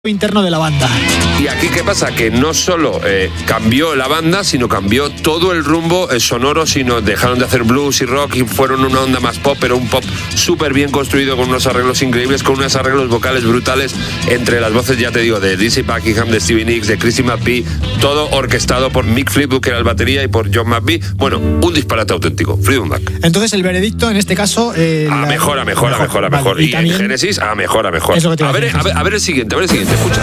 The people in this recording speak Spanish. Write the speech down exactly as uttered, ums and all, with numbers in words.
interno de la banda. Y aquí, ¿qué pasa? Que no solo eh, cambió la banda, sino cambió todo el rumbo eh, sonoro, sino dejaron de hacer blues y rock y fueron una onda más pop, pero un pop súper bien construido, con unos arreglos increíbles, con unos arreglos vocales brutales entre las voces, ya te digo, de Lizzie Buckingham, de Stevie Nicks, de Chrissy McVie, todo orquestado por Mick Fleetwood, que era el batería, y por John McVie. Bueno, un disparate auténtico. Fleetwood Mac. Entonces el veredicto, en este caso... Eh, a la... mejor, a mejor, a mejor, a mejor. Vale, y, y también... en Génesis, a mejor, a mejor. Es lo que te a, iba a ver, decir. a, ver, a ver el siguiente, a ver el siguiente, escucha.